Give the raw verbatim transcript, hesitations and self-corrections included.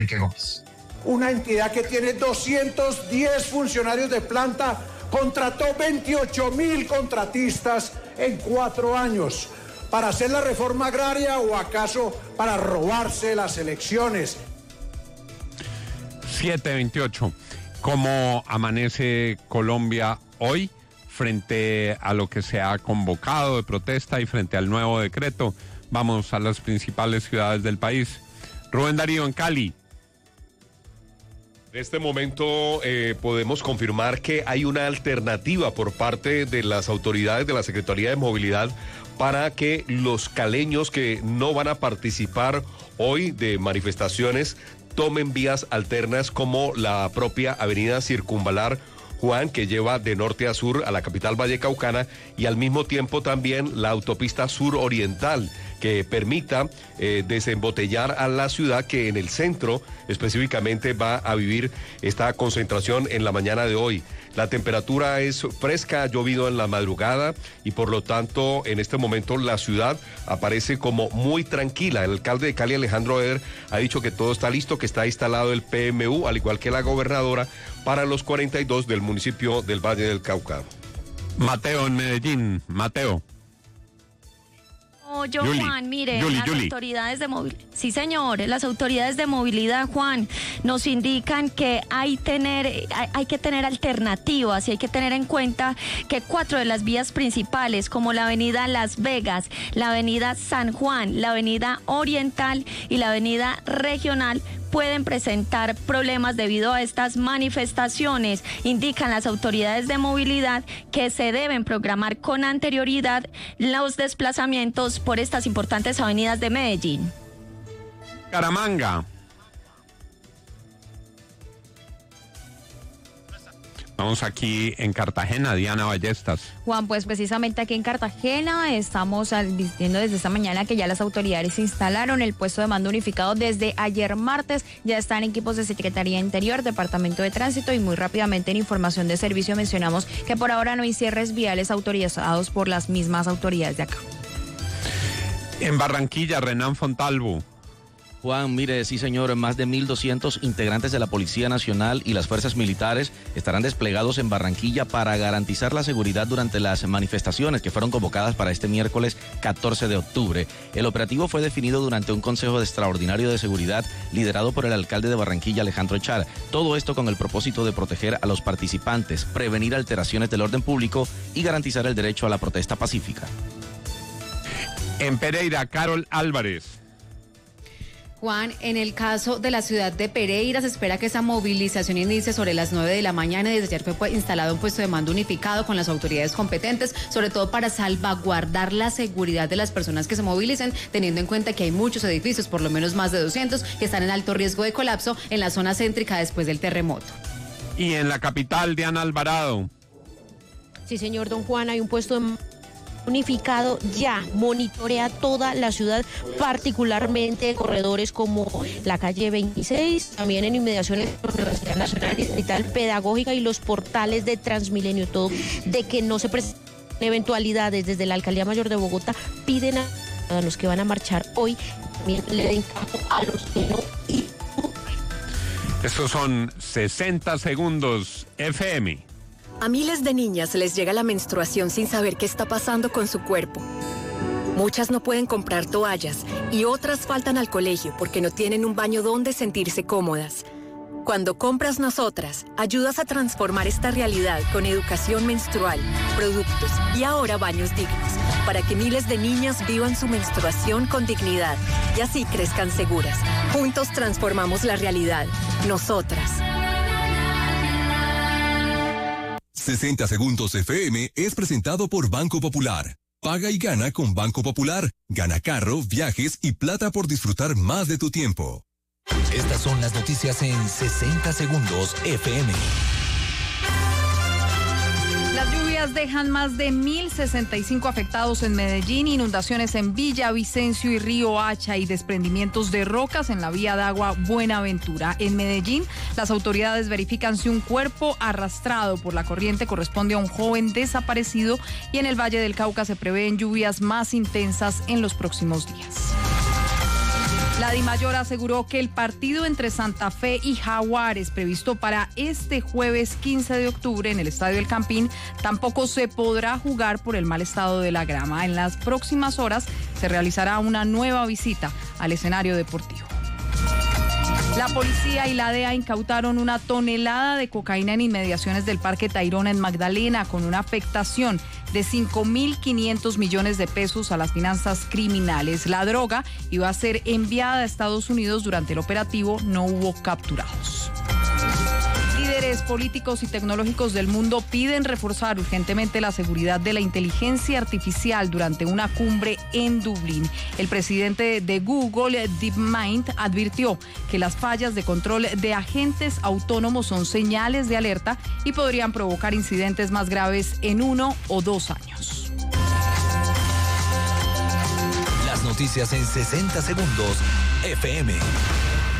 Enrique Gómez. Una entidad que tiene doscientos diez funcionarios de planta contrató veintiocho mil contratistas en cuatro años. ¿Para hacer la reforma agraria o acaso para robarse las elecciones? siete veintiocho. ¿Cómo amanece Colombia hoy frente a lo que se ha convocado de protesta y frente al nuevo decreto? Vamos a las principales ciudades del país. Rubén Darío en Cali. En este momento eh, podemos confirmar que hay una alternativa por parte de las autoridades de la Secretaría de Movilidad para que los caleños que no van a participar hoy de manifestaciones tomen vías alternas como la propia avenida Circunvalar Juan, que lleva de norte a sur a la capital vallecaucana, y al mismo tiempo también la autopista suroriental, que permita eh, desembotellar a la ciudad, que en el centro específicamente va a vivir esta concentración en la mañana de hoy. La temperatura es fresca, ha llovido en la madrugada y por lo tanto en este momento la ciudad aparece como muy tranquila. El alcalde de Cali, Alejandro Eder, ha dicho que todo está listo, que está instalado el P M U, al igual que la gobernadora, para los cuarenta y dos del municipio del Valle del Cauca. Mateo en Medellín. Mateo. No, yo, Yuli, Juan, mire, Yuli, las Yuli. autoridades de movilidad, sí señor, las autoridades de movilidad, Juan, nos indican que hay, tener, hay, hay que tener alternativas y hay que tener en cuenta que cuatro de las vías principales, como la avenida Las Vegas, la avenida San Juan, la avenida Oriental y la avenida Regional, pueden presentar problemas debido a estas manifestaciones. Indican las autoridades de movilidad que se deben programar con anterioridad los desplazamientos por estas importantes avenidas de Medellín. Caramanga. Vamos aquí en Cartagena, Diana Ballestas. Juan, pues precisamente aquí en Cartagena estamos advirtiendo desde esta mañana que ya las autoridades instalaron el puesto de mando unificado desde ayer martes. Ya están equipos de Secretaría de Interior, Departamento de Tránsito y muy rápidamente en información de servicio mencionamos que por ahora no hay cierres viales autorizados por las mismas autoridades de acá. En Barranquilla, Renan Fontalvo. Juan, mire, sí señor, más de mil doscientos integrantes de la Policía Nacional y las fuerzas militares estarán desplegados en Barranquilla para garantizar la seguridad durante las manifestaciones que fueron convocadas para este miércoles catorce de octubre. El operativo fue definido durante un consejo de extraordinario de seguridad liderado por el alcalde de Barranquilla, Alejandro Echar. Todo esto con el propósito de proteger a los participantes, prevenir alteraciones del orden público y garantizar el derecho a la protesta pacífica. En Pereira, Carol Álvarez. Juan, en el caso de la ciudad de Pereira, se espera que esa movilización inicie sobre las nueve de la mañana y desde ayer fue instalado un puesto de mando unificado con las autoridades competentes, sobre todo para salvaguardar la seguridad de las personas que se movilicen, teniendo en cuenta que hay muchos edificios, por lo menos más de doscientos, que están en alto riesgo de colapso en la zona céntrica después del terremoto. Y en la capital, Diana Alvarado. Sí, señor don Juan, hay un puesto de unificado ya, monitorea toda la ciudad, particularmente corredores como la calle veintiséis, también en inmediaciones de la Universidad Nacional Distrital Pedagógica y los portales de Transmilenio, todo de que no se presenten eventualidades. Desde la Alcaldía Mayor de Bogotá piden a los que van a marchar hoy, también le den campo a los que no. Y... Estos son sesenta segundos F M. A miles de niñas les llega la menstruación sin saber qué está pasando con su cuerpo. Muchas no pueden comprar toallas y otras faltan al colegio porque no tienen un baño donde sentirse cómodas. Cuando compras Nosotras, ayudas a transformar esta realidad con educación menstrual, productos y ahora baños dignos, para que miles de niñas vivan su menstruación con dignidad y así crezcan seguras. Juntos transformamos la realidad. Nosotras. sesenta segundos F M es presentado por Banco Popular. Paga y gana con Banco Popular. Gana carro, viajes y plata por disfrutar más de tu tiempo. Estas son las noticias en sesenta segundos F M. Las lluvias dejan más de mil sesenta y cinco afectados en Medellín, inundaciones en Villavicencio y Río Hacha y desprendimientos de rocas en la vía de agua Buenaventura. En Medellín, las autoridades verifican si un cuerpo arrastrado por la corriente corresponde a un joven desaparecido y en el Valle del Cauca se prevén lluvias más intensas en los próximos días. La Dimayor aseguró que el partido entre Santa Fe y Jaguares, previsto para este jueves quince de octubre en el Estadio El Campín, tampoco se podrá jugar por el mal estado de la grama. En las próximas horas se realizará una nueva visita al escenario deportivo. La policía y la D E A incautaron una tonelada de cocaína en inmediaciones del Parque Tayrona en Magdalena, con una afectación de cinco mil quinientos millones de pesos a las finanzas criminales. La droga iba a ser enviada a Estados Unidos. Durante el operativo no hubo capturados. Líderes políticos y tecnológicos del mundo piden reforzar urgentemente la seguridad de la inteligencia artificial durante una cumbre en Dublín. El presidente de Google, DeepMind, advirtió que las fallas de control de agentes autónomos son señales de alerta y podrían provocar incidentes más graves en uno o dos años. Las noticias en sesenta segundos, F M.